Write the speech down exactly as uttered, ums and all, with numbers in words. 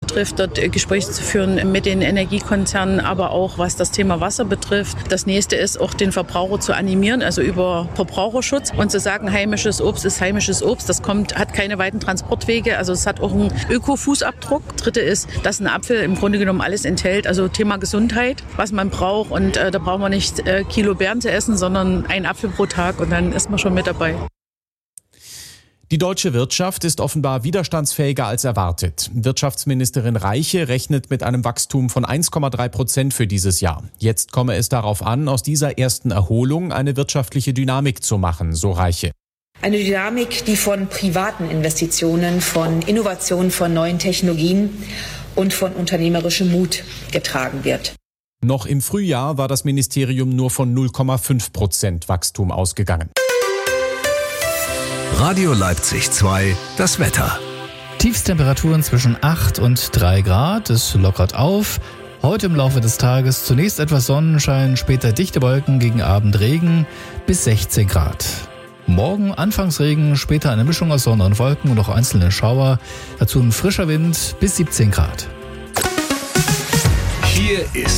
betrifft, dort Gespräche zu führen mit den Energiekonzernen, aber auch was das Thema Wasser betrifft. Das nächste ist auch den Verbraucher zu animieren, also über Verbraucherschutz und zu sagen, heimisches Obst ist heimisches Obst. Das kommt, hat keine weiten Transportwege, also es hat auch einen Öko-Fußabdruck. Dritte ist, dass ein Apfel im Grunde genommen alles enthält, also Thema Gesundheit, was man braucht. Und äh, da brauchen wir nicht äh, Kilo Beeren zu essen, sondern einen Apfel pro Tag und dann ist man schon mit dabei. Die deutsche Wirtschaft ist offenbar widerstandsfähiger als erwartet. Wirtschaftsministerin Reiche rechnet mit einem Wachstum von eins Komma drei Prozent für dieses Jahr. Jetzt komme es darauf an, aus dieser ersten Erholung eine wirtschaftliche Dynamik zu machen, so Reiche. Eine Dynamik, die von privaten Investitionen, von Innovationen, von neuen Technologien und von unternehmerischem Mut getragen wird. Noch im Frühjahr war das Ministerium nur von null Komma fünf Prozent Wachstum ausgegangen. Radio Leipzig zwei, das Wetter. Tiefstemperaturen zwischen acht und drei Grad, es lockert auf. Heute im Laufe des Tages zunächst etwas Sonnenschein, später dichte Wolken, gegen Abend Regen bis sechzehn Grad. Morgen Anfangsregen, später eine Mischung aus Sonne und Wolken und auch einzelne Schauer. Dazu ein frischer Wind bis siebzehn Grad. Hier ist